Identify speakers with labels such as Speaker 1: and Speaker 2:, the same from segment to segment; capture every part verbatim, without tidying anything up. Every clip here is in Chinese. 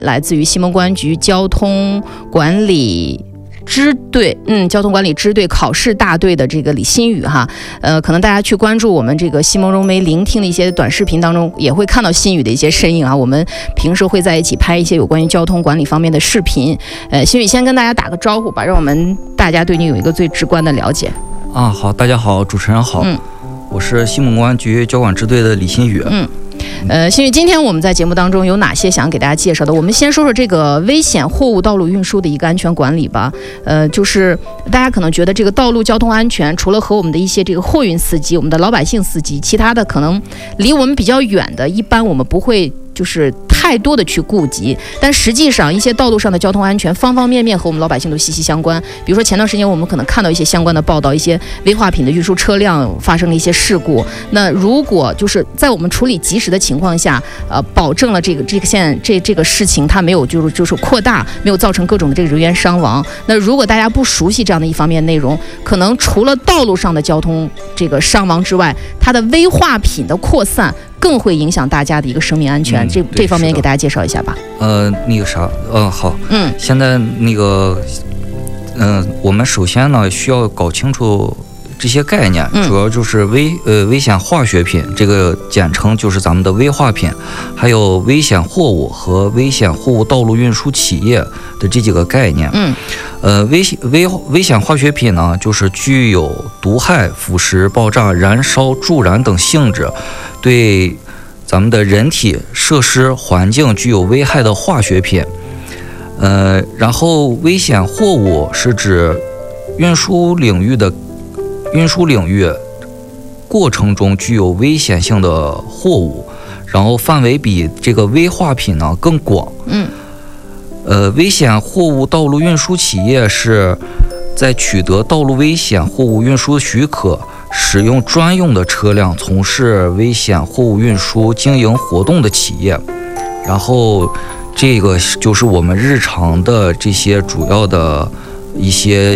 Speaker 1: 来自于西蒙公安局交通管理支队，嗯，交通管理支队考试大队的这个李新宇哈，呃，可能大家去关注我们这个西蒙融媒聆听的一些短视频当中，也会看到新宇的一些身影啊。我们平时会在一起拍一些有关于交通管理方面的视频。呃，新宇先跟大家打个招呼吧，让我们大家对你有一个最直观的了解。
Speaker 2: 啊，好，大家好，主持人好，嗯，我是西蒙公安局交管支队的李新宇，
Speaker 1: 嗯。呃，新宇，今天我们在节目当中有哪些想给大家介绍的？我们先说说这个危险货物道路运输的一个安全管理吧。呃，就是大家可能觉得这个道路交通安全，除了和我们的一些这个货运司机、我们的老百姓司机，其他的可能离我们比较远的，一般我们不会就是太多的去顾及，但实际上一些道路上的交通安全方方面面和我们老百姓都息息相关。比如说前段时间我们可能看到一些相关的报道，一些危化品的运输车辆发生了一些事故，那如果就是在我们处理及时的情况下，呃，保证了这个这个现这这个事情它没有就是就是扩大，没有造成各种的这个人员伤亡。那如果大家不熟悉这样的一方面内容，可能除了道路上的交通这个伤亡之外，它的危化品的扩散更会影响大家的一个生命安全。嗯、这这方面给大家介绍一下吧。
Speaker 2: 呃，那个啥，呃，好，嗯，现在那个，嗯、呃，我们首先呢需要搞清楚这些概念，嗯、主要就是危呃危险化学品，这个简称就是咱们的危化品，还有危险货物和危险货物道路运输企业的这几个概念。嗯，呃，危危危险化学品呢，就是具有毒害、腐蚀、爆炸、燃烧、助燃等性质，对咱们的人体、设施、环境具有危害的化学品。呃，然后危险货物是指运输领域的运输领域过程中具有危险性的货物，然后范围比这个危化品呢更广。嗯，呃，危险货物道路运输企业是在取得道路危险货物运输许可，使用专用的车辆从事危险货物运输经营活动的企业。然后这个就是我们日常的这些主要的一些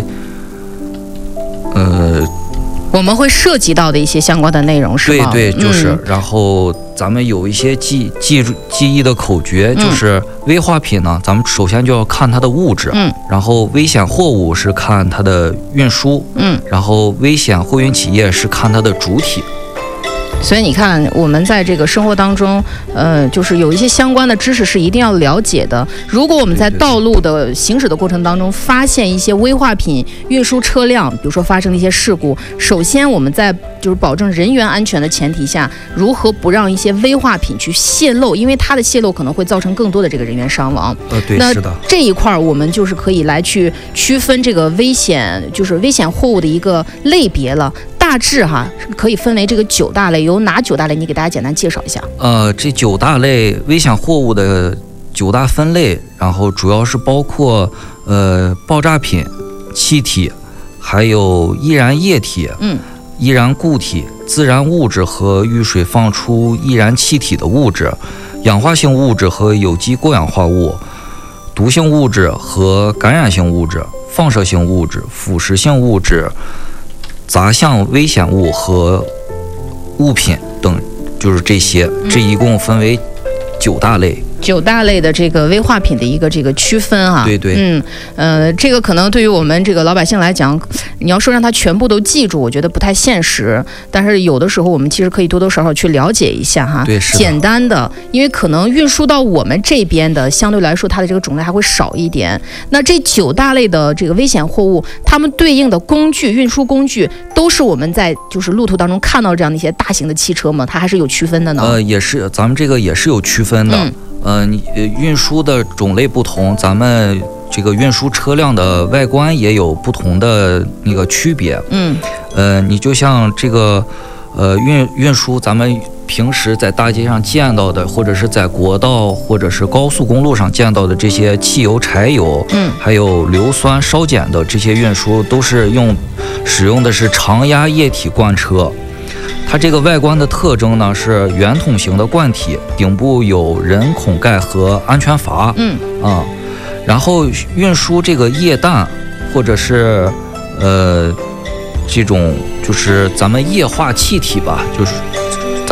Speaker 2: 呃
Speaker 1: 我们会涉及到的一些相关的内容，是吗？
Speaker 2: 对对，就是、嗯、然后咱们有一些记记记忆的口诀，就是危化品呢，咱们首先就要看它的物质，嗯，然后危险货物是看它的运输，嗯，然后危险货运企业是看它的主体。
Speaker 1: 所以你看，我们在这个生活当中，呃，就是有一些相关的知识是一定要了解的。如果我们在道路的行驶的过程当中发现一些危化品运输车辆，比如说发生了一些事故，首先我们在就是保证人员安全的前提下，如何不让一些危化品去泄漏，因为它的泄漏可能会造成更多的这个人员伤亡。
Speaker 2: 呃，对，
Speaker 1: 那
Speaker 2: 是的。
Speaker 1: 这一块我们就是可以来去区分这个危险，就是危险货物的一个类别了。大致哈可以分为这个九大类，有哪九大类？你给大家简单介绍一下。
Speaker 2: 呃，这九大类危险货物的九大分类，然后主要是包括呃爆炸品、气体，还有易燃液体、嗯、易燃固体、自燃物质和遇水放出易燃气体的物质、氧化性物质和有机过氧化物、毒性物质和感染性物质、放射性物质、腐蚀性物质、杂项危险物和物品等，就是这些，这一共分为九大类。
Speaker 1: 九大类的这个危化品的一个这个区分啊，
Speaker 2: 对对，
Speaker 1: 嗯，呃，这个可能对于我们这个老百姓来讲，你要说让他全部都记住，我觉得不太现实。但是有的时候我们其实可以多多少少去了解一下哈，
Speaker 2: 对，是
Speaker 1: 简单的，因为可能运输到我们这边的相对来说它的这个种类还会少一点。那这九大类的这个危险货物，它们对应的工具、运输工具都是我们在就是路途当中看到这样的一些大型的汽车吗？它还是有区分的呢？
Speaker 2: 呃，也是，咱们这个也是有区分的。嗯呃，你运输的种类不同，咱们这个运输车辆的外观也有不同的那个区别。嗯，呃，你就像这个，呃，运运输咱们平时在大街上见到的，或者是在国道或者是高速公路上见到的这些汽油、柴油，嗯，还有硫酸、烧碱的这些运输，都是用使用的是常压液体罐车。它这个外观的特征呢是圆筒形的罐体，顶部有人孔盖和安全阀。嗯啊，然后运输这个液氮或者是呃这种就是咱们液化气体吧，就是咱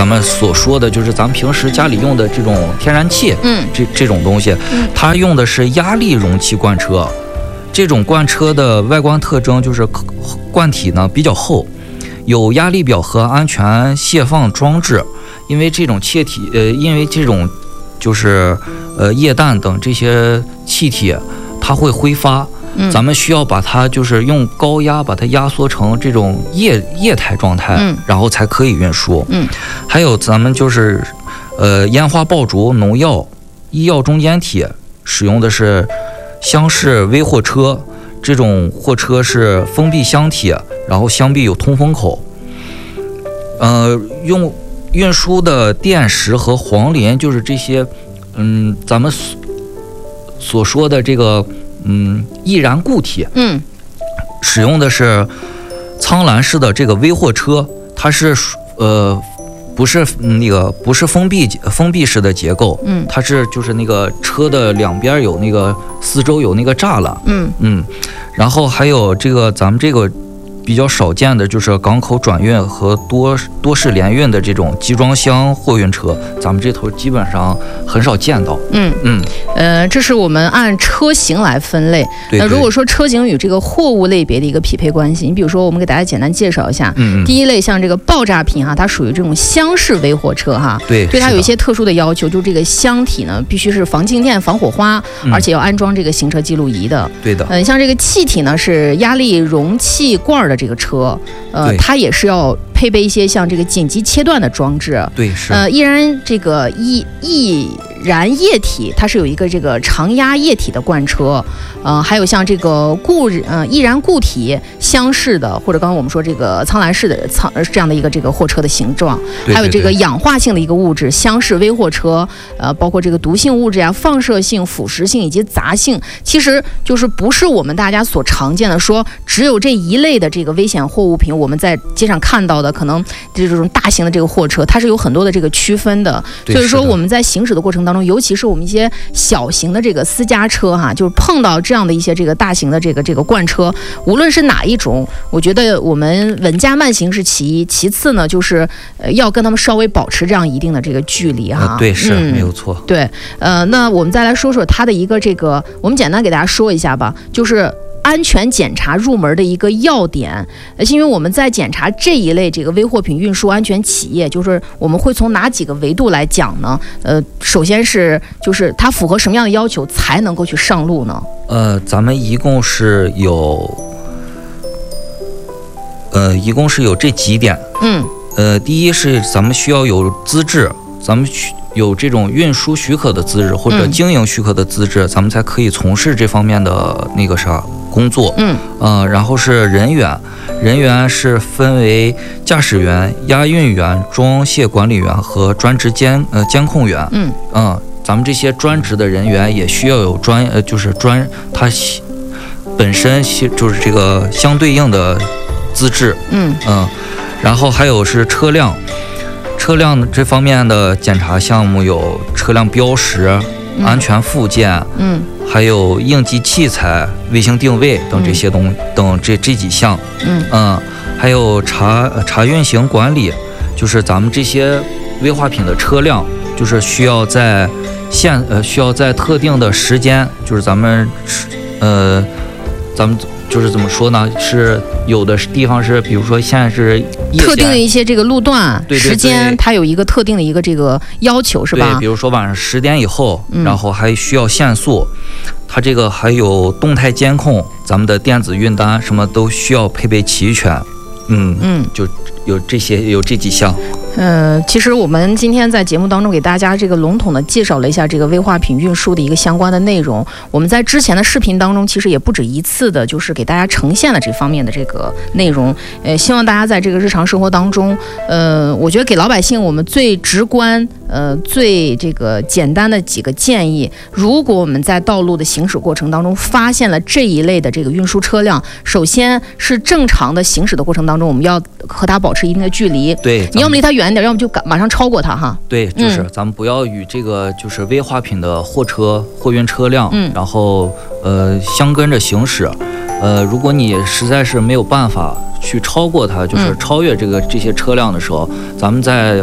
Speaker 2: 咱们所说的就是咱们平时家里用的这种天然气，
Speaker 1: 嗯，
Speaker 2: 这这种东西，它用的是压力容器罐车。这种罐车的外观特征就是罐体呢比较厚，有压力表和安全泄放装置。因为这种气体，呃，因为这种就是呃液氮等这些气体，它会挥发。嗯、咱们需要把它就是用高压把它压缩成这种液液态状态，嗯、然后才可以运输。嗯，还有咱们就是呃烟花爆竹、农药、医药中间体使用的是厢式微货车，这种货车是封闭箱体，然后箱壁有通风口。呃，用运输的电石和黄磷就是这些，嗯，咱们所所说的这个。嗯，易燃固体，嗯，使用的是苍蓝式的这个微货车，它是呃不是那个不是封闭封闭式的结构，嗯，它是就是那个车的两边有那个四周有那个栅栏，嗯嗯，然后还有这个咱们这个比较少见的就是港口转运和多多式联运的这种集装箱货运车，咱们这头基本上很少见到。
Speaker 1: 嗯嗯，呃，这是我们按车型来分类。那、呃、如果说车型与这个货物类别的一个匹配关系，你比如说我们给大家简单介绍一下。嗯嗯。第一类像这个爆炸品哈，它属于这种厢式微货车哈。
Speaker 2: 对。
Speaker 1: 对它有一些特殊的要求，就是这个箱体呢必须是防静电、防火花，嗯、而且要安装这个行车记录仪的。
Speaker 2: 对的。
Speaker 1: 嗯、呃，像这个气体呢是压力容器罐的这个车，呃，它也是要配备一些像这个紧急切断的装置。
Speaker 2: 对，是。
Speaker 1: 呃，易燃这个易易燃液体，它是有一个这个常压液体的罐车，呃，还有像这个固呃易燃固体厢式的，或者刚刚我们说这个苍蓝式的苍这样的一个这个货车的形状，
Speaker 2: 对对对，
Speaker 1: 还有这个氧化性的一个物质厢式微货车，呃，包括这个毒性物质呀、放射性、腐蚀性以及杂性，其实就是不是我们大家所常见的说只有这一类的这个危险货物品，我们在街上看到的可能这种大型的这个货车，它是有很多的这个区分的。所以说我们在行驶的过程当中，尤其是我们一些小型的这个私家车哈，就是碰到这样的一些这个大型的这个这个罐车，无论是哪一种，我觉得我们稳驾慢行是其一，其次呢就是呃要跟他们稍微保持这样一定的这个距离哈。
Speaker 2: 呃、对，是、嗯、没有错。
Speaker 1: 对，呃，那我们再来说说它的一个这个，我们简单给大家说一下吧，就是安全检查入门的一个要点，呃，因为我们在检查这一类这个微货品运输安全企业，就是我们会从哪几个维度来讲呢？呃，首先是就是它符合什么样的要求才能够去上路呢？
Speaker 2: 呃，咱们一共是有，呃，一共是有这几点。嗯。呃，第一是咱们需要有资质，咱们需有这种运输许可的资质或者经营许可的资质，嗯、咱们才可以从事这方面的那个啥工作。嗯，呃，然后是人员，人员是分为驾驶员、押运员、装卸管理员和专职监呃监控员。嗯嗯、呃，咱们这些专职的人员也需要有专呃就是专他本身就是这个相对应的资质。嗯嗯、呃，然后还有是车辆。车辆这方面的检查项目有车辆标识、嗯、安全附件，嗯，还有应急器材、卫星定位等这些东、嗯、等这这几项，嗯嗯，还有查查运行管理，就是咱们这些危化品的车辆，就是需要在限呃需要在特定的时间，就是咱们呃咱们。就是怎么说呢？是有的地方是，比如说现在是
Speaker 1: 特定的一些这个路段
Speaker 2: 对对对
Speaker 1: 时间，它有一个特定的一个这个要求，是吧？
Speaker 2: 对，比如说晚上十点以后，嗯、然后还需要限速，它这个还有动态监控，咱们的电子运单什么都需要配备齐全。嗯嗯，就有这些有这几项。
Speaker 1: 呃，其实我们今天在节目当中给大家这个笼统的介绍了一下这个危化品运输的一个相关的内容。我们在之前的视频当中，其实也不止一次的，就是给大家呈现了这方面的这个内容。呃，希望大家在这个日常生活当中，呃，我觉得给老百姓我们最直观、呃最这个简单的几个建议：如果我们在道路的行驶过程当中发现了这一类的这个运输车辆，首先是正常的行驶的过程当中，我们要和它保持一定的距离。
Speaker 2: 对，
Speaker 1: 你要么离它远点，要么就马上超过它哈。
Speaker 2: 对，就是、嗯、咱们不要与这个就是危化品的货车、货运车辆，嗯，然后呃相跟着行驶。呃，如果你实在是没有办法去超过它，就是超越这个、嗯、这些车辆的时候，咱们在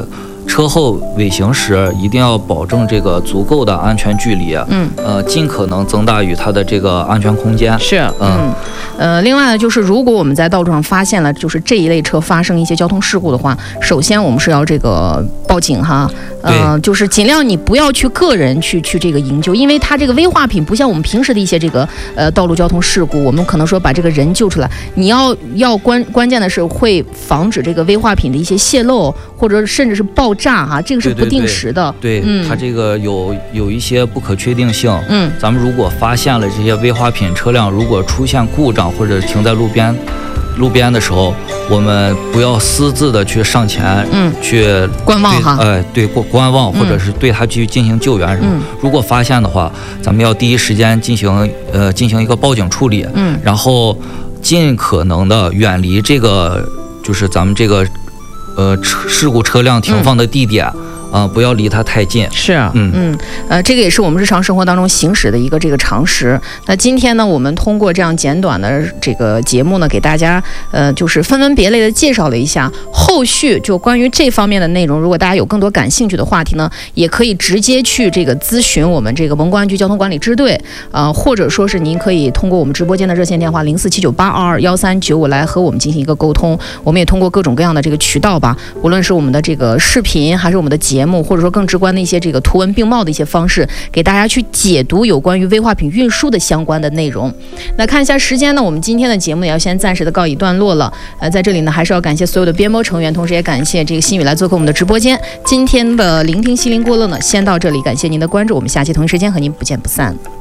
Speaker 2: 车后尾行时一定要保证这个足够的安全距离，嗯，呃，尽可能增大与它的这个安全空间。
Speaker 1: 是，嗯，呃，另外呢，就是如果我们在道路上发现了就是这一类车发生一些交通事故的话，首先我们是要这个报警哈，呃，就是尽量你不要去个人去去这个营救，因为它这个危化品不像我们平时的一些这个呃道路交通事故，我们可能说把这个人救出来，你要要关关键的是会防止这个危化品的一些泄漏，或者甚至是爆炸哈，这个是不定时的。
Speaker 2: 对，对对嗯、它这个有有一些不可确定性。嗯，咱们如果发现了这些危化品车辆，如果出现故障或者停在路边。路边的时候，我们不要私自的去上前，嗯，去
Speaker 1: 观望哈，
Speaker 2: 哎，对，观望或者是对他去进行救援什么。嗯、如果发现的话，咱们要第一时间进行呃进行一个报警处理，嗯，然后尽可能的远离这个就是咱们这个呃车事故车辆停放的地点。嗯啊、呃，不要离它太近。
Speaker 1: 是，嗯嗯，呃，这个也是我们日常生活当中行驶的一个这个常识。那今天呢，我们通过这样简短的这个节目呢，给大家呃，就是分门别类的介绍了一下。后续就关于这方面的内容，如果大家有更多感兴趣的话题呢，也可以直接去这个咨询我们这个文公安局交通管理支队，呃，或者说是您可以通过我们直播间的热线电话零四七九八二二幺三九五来和我们进行一个沟通。我们也通过各种各样的这个渠道吧，无论是我们的这个视频，还是我们的节目。节目或者说更直观的一些这个图文并茂的一些方式，给大家去解读有关于危化品运输的相关的内容。那看一下时间呢，我们今天的节目也要先暂时的告一段落了。呃，在这里呢，还是要感谢所有的编播成员，同时也感谢这个新宇来做客我们的直播间。今天的聆听西林过乐呢，先到这里，感谢您的关注，我们下期同一时间和您不见不散。